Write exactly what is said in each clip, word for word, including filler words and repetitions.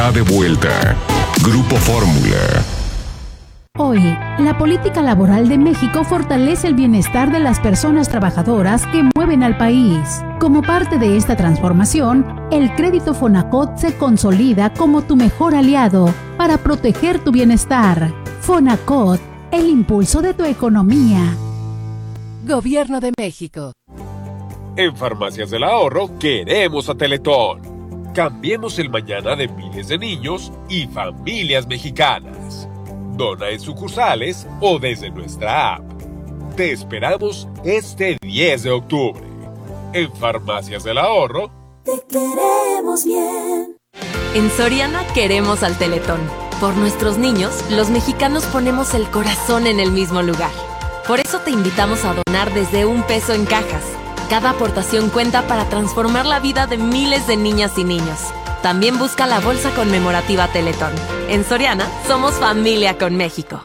está de vuelta. Grupo Fórmula. Hoy, la política laboral de México fortalece el bienestar de las personas trabajadoras que mueven al país. Como parte de esta transformación, el crédito Fonacot se consolida como tu mejor aliado para proteger tu bienestar. Fonacot, el impulso de tu economía. Gobierno de México. En Farmacias del Ahorro queremos a Teletón. Cambiemos el mañana de miles de niños y familias mexicanas. Dona en sucursales o desde nuestra app. Te esperamos este diez de octubre. En Farmacias del Ahorro. Te queremos bien. En Soriana queremos al Teletón. Por nuestros niños, los mexicanos ponemos el corazón en el mismo lugar. Por eso te invitamos a donar desde un peso en cajas. Cada aportación cuenta para transformar la vida de miles de niñas y niños. También busca la bolsa conmemorativa Teletón. En Soriana, somos familia con México.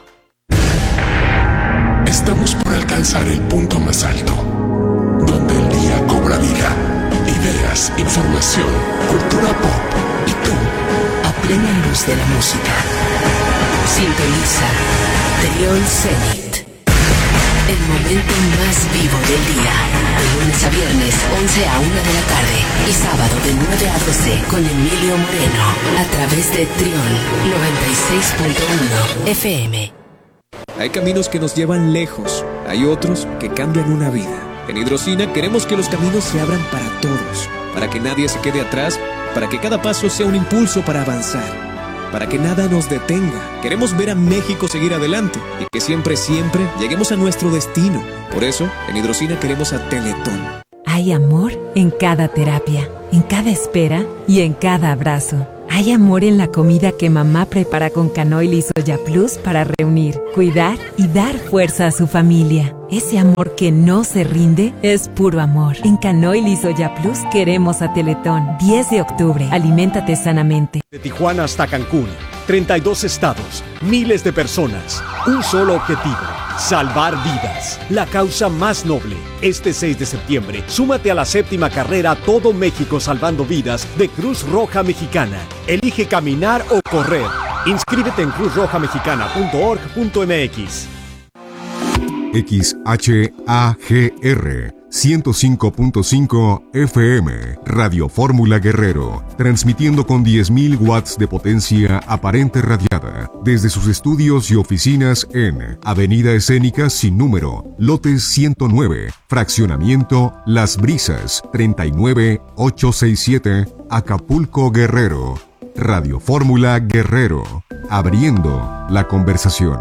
Estamos por alcanzar el punto más alto, donde el día cobra vida. Ideas, información, cultura pop y tú, a plena luz de la música. Sintoniza Trión Zenit. El momento más vivo del día. De lunes a viernes, once a una de la tarde. Y sábado de nueve a doce con Emilio Moreno. A través de Trión noventa y seis punto uno F M. Hay caminos que nos llevan lejos. Hay otros que cambian una vida. En Hidrocina queremos que los caminos se abran para todos. Para que nadie se quede atrás. Para que cada paso sea un impulso para avanzar. Para que nada nos detenga. Queremos ver a México seguir adelante y que siempre, siempre lleguemos a nuestro destino. Por eso, en Hidrocina queremos a Teletón. Hay amor en cada terapia, en cada espera y en cada abrazo. Hay amor en la comida que mamá prepara con Canoil y Soya Plus para reunir, cuidar y dar fuerza a su familia. Ese amor que no se rinde es puro amor. En Canoil y Soya Plus queremos a Teletón. diez de octubre. Aliméntate sanamente. De Tijuana hasta Cancún, treinta y dos estados, miles de personas, un solo objetivo: salvar vidas. La causa más noble. Este seis de septiembre, súmate a la séptima carrera Todo México Salvando Vidas de Cruz Roja Mexicana. Elige caminar o correr. Inscríbete en cruz roja mexicana punto org punto m x. X H A G R ciento cinco punto cinco F M, Radio Fórmula Guerrero, transmitiendo con diez mil watts de potencia aparente radiada, desde sus estudios y oficinas en Avenida Escénica Sin Número, Lotes ciento nueve, Fraccionamiento Las Brisas, treinta y nueve mil ochocientos sesenta y siete, Acapulco, Guerrero. Radio Fórmula Guerrero, abriendo la conversación.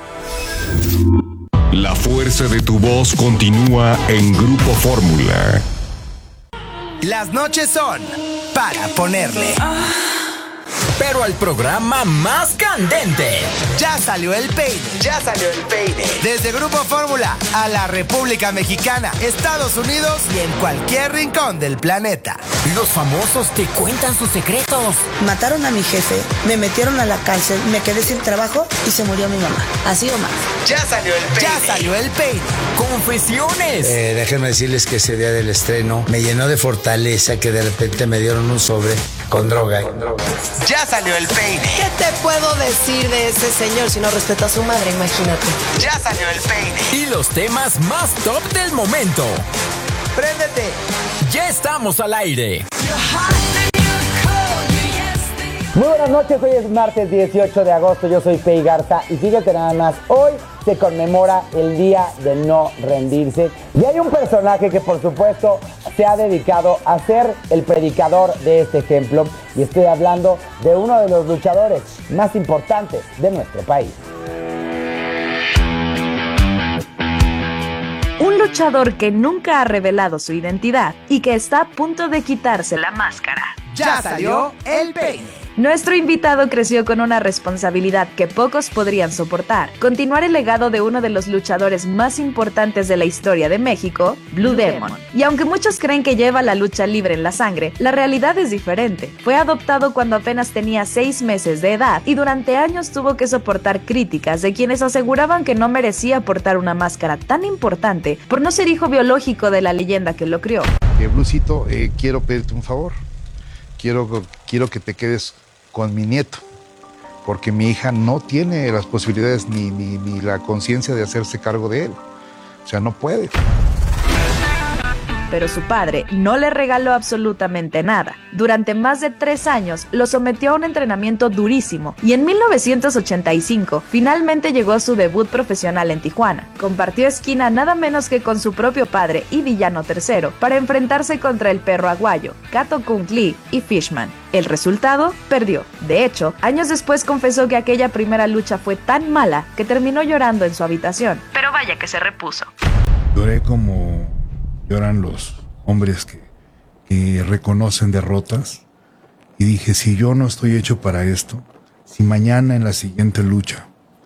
La fuerza de tu voz continúa en Grupo Fórmula. Las noches son para ponerle. Pero al programa más candente. Ya salió el peine. Ya salió el peine. Desde Grupo Fórmula a la República Mexicana, Estados Unidos y en cualquier rincón del planeta. Los famosos te cuentan sus secretos. Mataron a mi jefe, me metieron a la cárcel, me quedé sin trabajo y se murió mi mamá. Así o más. Ya salió el peine. Ya salió el peine. Confesiones. Eh, déjenme decirles que ese día del estreno me llenó de fortaleza, que de repente me dieron un sobre con droga. Con droga. Ya salió el peine. ¿Qué te puedo decir de ese señor si no respeta a su madre? Imagínate. Ya salió el peine. Y los temas más top del momento. ¡Préndete! Ya estamos al aire. Muy buenas noches, hoy es martes dieciocho de agosto, yo soy Pei Garza y fíjate nada más, hoy se conmemora el día de no rendirse y hay un personaje que por supuesto se ha dedicado a ser el predicador de este ejemplo y estoy hablando de uno de los luchadores más importantes de nuestro país. Un luchador que nunca ha revelado su identidad y que está a punto de quitarse la máscara. Ya salió el peine. Nuestro invitado creció con una responsabilidad que pocos podrían soportar: continuar el legado de uno de los luchadores más importantes de la historia de México, Blue Demon. Y aunque muchos creen que lleva la lucha libre en la sangre, la realidad es diferente. Fue adoptado cuando apenas tenía seis meses de edad y durante años tuvo que soportar críticas de quienes aseguraban que no merecía portar una máscara tan importante por no ser hijo biológico de la leyenda que lo crió. Eh, Bluecito, eh, quiero pedirte un favor. Quiero, quiero que te quedes con mi nieto, porque mi hija no tiene las posibilidades ni, ni, ni la conciencia de hacerse cargo de él. O sea, no puede. Pero su padre no le regaló absolutamente nada. Durante más de tres años lo sometió a un entrenamiento durísimo y en mil novecientos ochenta y cinco finalmente llegó a su debut profesional en Tijuana. Compartió esquina nada menos que con su propio padre y villano tercero para enfrentarse contra el perro aguayo, Kato Kung Lee y Fishman. El resultado, perdió. De hecho, años después confesó que aquella primera lucha fue tan mala que terminó llorando en su habitación. Pero vaya que se repuso. Lloré como lloran los hombres que, que reconocen derrotas, y dije, si yo no estoy hecho para esto, si mañana en la siguiente lucha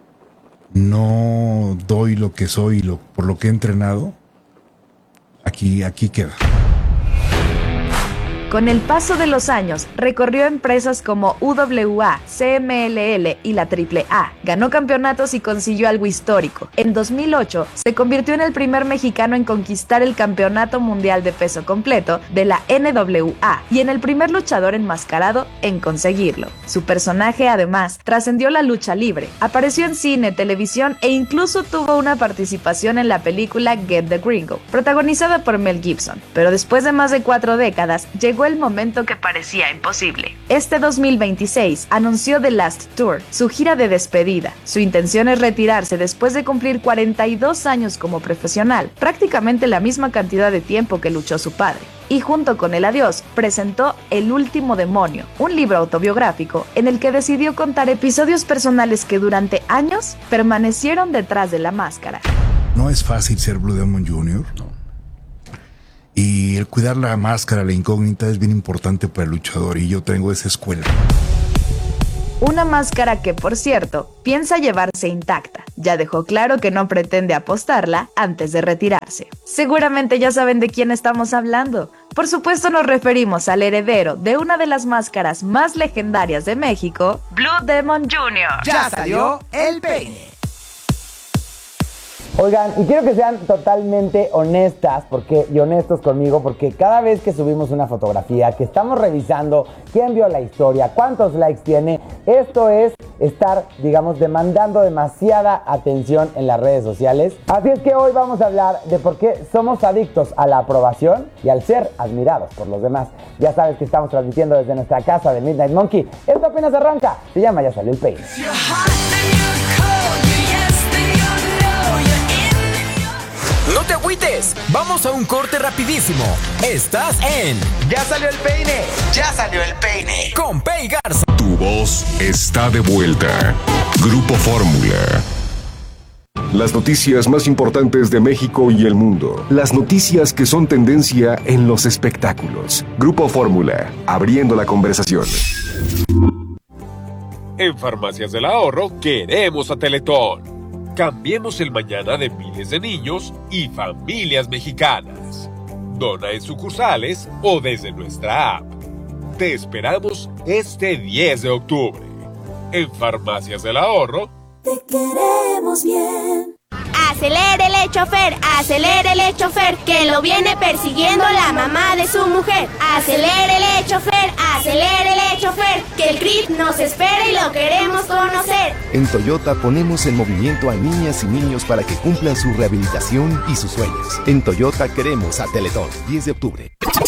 no doy lo que soy lo, por lo que he entrenado, aquí, aquí queda. Con el paso de los años, recorrió empresas como U W A, C M L L y la Triple A. Ganó campeonatos y consiguió algo histórico. En dos mil ocho, se convirtió en el primer mexicano en conquistar el Campeonato Mundial de Peso Completo de la N W A y en el primer luchador enmascarado en conseguirlo. Su personaje, además, trascendió la lucha libre. Apareció en cine, televisión e incluso tuvo una participación en la película Get the Gringo, protagonizada por Mel Gibson. Pero después de más de cuatro décadas, llegó el momento que parecía imposible. Este dos mil veintiséis anunció The Last Tour, su gira de despedida. Su intención es retirarse después de cumplir cuarenta y dos años como profesional, prácticamente la misma cantidad de tiempo que luchó su padre. Y junto con el adiós, presentó El Último Demonio, un libro autobiográfico en el que decidió contar episodios personales que durante años permanecieron detrás de la máscara. No es fácil ser Blue Demon junior No. Y el cuidar la máscara, la incógnita, es bien importante para el luchador, y yo tengo esa escuela. Una máscara que, por cierto, piensa llevarse intacta. Ya dejó claro que no pretende apostarla antes de retirarse. Seguramente ya saben de quién estamos hablando. Por supuesto nos referimos al heredero de una de las máscaras más legendarias de México, Blue Demon junior Ya salió el peine. Oigan, y quiero que sean totalmente honestas porque, y honestos conmigo, porque cada vez que subimos una fotografía, que estamos revisando quién vio la historia, cuántos likes tiene, esto es estar, digamos, demandando demasiada atención en las redes sociales. Así es que hoy vamos a hablar de por qué somos adictos a la aprobación y al ser admirados por los demás. Ya sabes que estamos transmitiendo desde nuestra casa de Midnight Monkey. Esto apenas arranca, se llama Ya Salió el Peine. No te agüites, vamos a un corte rapidísimo. Estás en Ya Salió el Peine, Ya Salió el Peine con Pei Garza. Tu voz está de vuelta. Grupo Fórmula. Las noticias más importantes de México y el mundo. Las noticias que son tendencia en los espectáculos. Grupo Fórmula, abriendo la conversación. En Farmacias del Ahorro queremos a Teletón. Cambiemos el mañana de miles de niños y familias mexicanas. Dona en sucursales o desde nuestra app. Te esperamos este diez de octubre. En Farmacias del Ahorro. Te queremos bien. Acelérele, chofer, acelérele, chofer, que lo viene persiguiendo la mamá de su mujer. Acelérele, chofer, acelérele, chofer, que el C R I T nos espera y lo queremos conocer. En Toyota ponemos en movimiento a niñas y niños para que cumplan su rehabilitación y sus sueños. En Toyota queremos a Teletón. diez de octubre.